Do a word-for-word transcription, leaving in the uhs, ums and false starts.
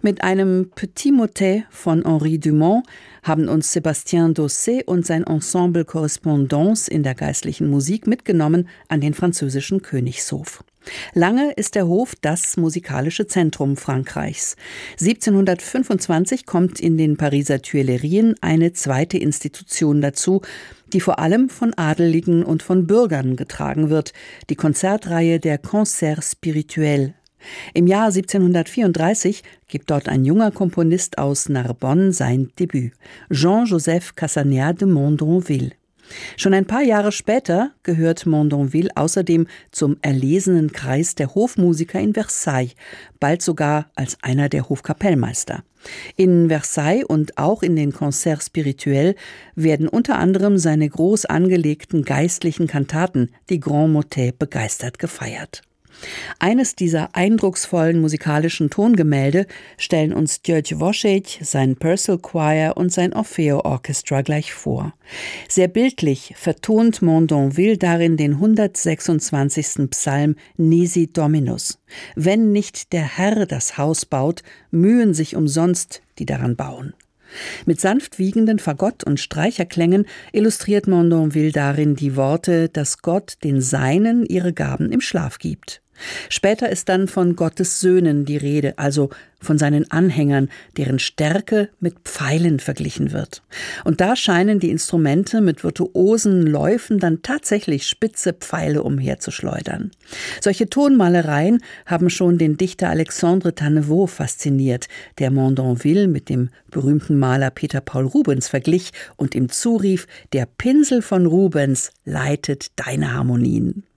Mit einem Petit Motet von Henri Dumont haben uns Sébastien Dossé und sein Ensemble Correspondance in der geistlichen Musik mitgenommen an den französischen Königshof. Lange ist der Hof das musikalische Zentrum Frankreichs. siebzehnhundertfünfundzwanzig kommt in den Pariser Tuilerien eine zweite Institution dazu, die vor allem von Adeligen und von Bürgern getragen wird, die Konzertreihe der Concerts Spirituels. Im Jahr siebzehnhundertvierunddreißig gibt dort ein junger Komponist aus Narbonne sein Debüt, Jean-Joseph Cassagnat de Mondonville. Schon ein paar Jahre später gehört Mondonville außerdem zum erlesenen Kreis der Hofmusiker in Versailles, bald sogar als einer der Hofkapellmeister. In Versailles und auch in den Concerts Spirituels werden unter anderem seine groß angelegten geistlichen Kantaten, die Grands Motets, begeistert gefeiert. Eines dieser eindrucksvollen musikalischen Tongemälde stellen uns György Wossegy, sein Purcell Choir und sein Orfeo Orchestra gleich vor. Sehr bildlich vertont Mondonville darin den hundertsechsundzwanzigsten Psalm Nisi Dominus. Wenn nicht der Herr das Haus baut, mühen sich umsonst, die daran bauen. Mit sanft wiegenden Fagott- und Streicherklängen illustriert Mondonville darin die Worte, dass Gott den Seinen ihre Gaben im Schlaf gibt. Später ist dann von Gottes Söhnen die Rede, also von seinen Anhängern, deren Stärke mit Pfeilen verglichen wird. Und da scheinen die Instrumente mit virtuosen Läufen dann tatsächlich spitze Pfeile umherzuschleudern. Solche Tonmalereien haben schon den Dichter Alexandre Tannevaux fasziniert, der Mondonville mit dem berühmten Maler Peter Paul Rubens verglich und ihm zurief: Der Pinsel von Rubens leitet deine Harmonien.